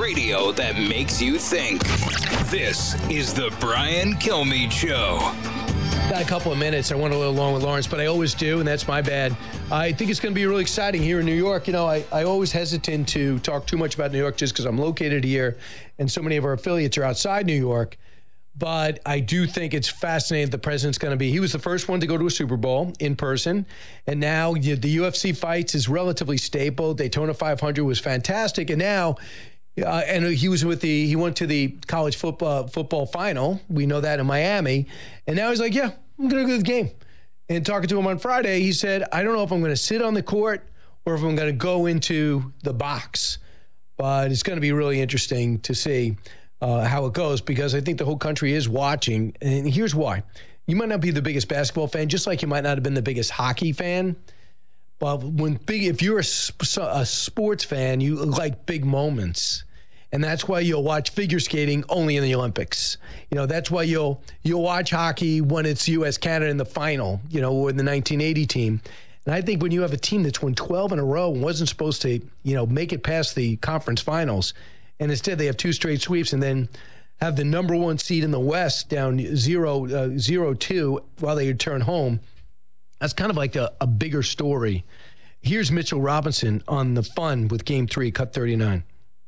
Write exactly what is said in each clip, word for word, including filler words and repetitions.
Radio that makes you think. This is the Brian Kilmeade Show. Got a couple of minutes. I went a little long with Lawrence, but I always do, and that's my bad. I think it's going to be really exciting here in New York. You know, I, I always hesitate to talk too much about New York just because I'm located here, and so many of our affiliates are outside New York. But I do think it's fascinating the president's going to be. He was the first one to go to a Super Bowl in person. And now the U F C fights is relatively stable. Daytona five hundred was fantastic. And now, uh, and he was with the, he went to the college football football final. We know that in Miami. And now he's like, yeah, I'm going to go to the game. And talking to him on Friday, he said, I don't know if I'm going to sit on the court or if I'm going to go into the box. But it's going to be really interesting to see Uh, how it goes, because I think the whole country is watching. And here's why. You might not be the biggest basketball fan, just like you might not have been the biggest hockey fan. But when big, if you're a, a sports fan, you like big moments. And that's why you'll watch figure skating only in the Olympics. You know, that's why you'll you'll watch hockey when it's U S Canada in the final, you know, or in the nineteen eighty team. And I think when you have a team that's won twelve in a row and wasn't supposed to, you know, make it past the conference finals, and instead they have two straight sweeps and then have the number one seed in the West down zero, uh, zero two while they return home. That's kind of like a, a bigger story. Here's Mitchell Robinson on the fun with Game Three, cut thirty-nine.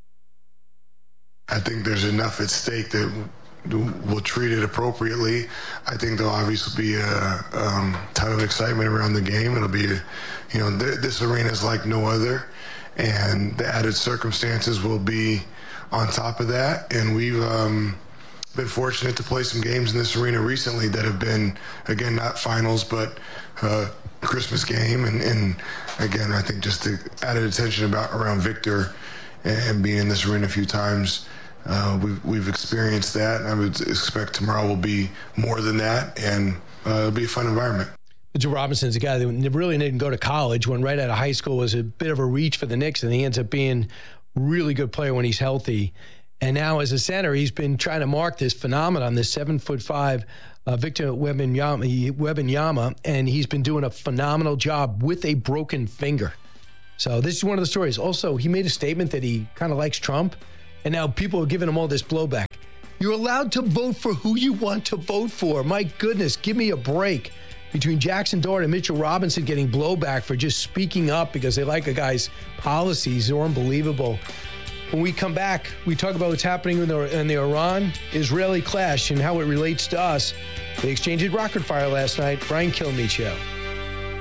I think there's enough at stake that we'll treat it appropriately. I think there'll obviously be a um, ton of excitement around the game. It'll be, you know, th- this arena is like no other, and the added circumstances will be on top of that. And we've um, been fortunate to play some games in this arena recently that have been, again, not finals, but uh, Christmas game. And, and again, I think just the added attention about around Victor and being in this arena a few times, uh, we've, we've experienced that. And I would expect tomorrow will be more than that, and uh, it'll be a fun environment. Joe Robinson's a guy that really didn't go to college, when right out of high school was a bit of a reach for the Knicks, and he ends up being a really good player when he's healthy. And now as a center, he's been trying to mark this phenomenon, this seven foot five uh, Victor Wembanyama, and he's been doing a phenomenal job with a broken finger. So this is one of the stories. Also, he made a statement that he kind of likes Trump, and now people are giving him all this blowback. You're allowed to vote for who you want to vote for. My goodness, give me a break. Between Jackson Dart and Mitchell Robinson getting blowback for just speaking up because they like a guy's policies are unbelievable. When we come back, we talk about what's happening in the, in the Iran-Israeli clash and how it relates to us. They exchanged rocket fire last night. Brian Kilmeade Show.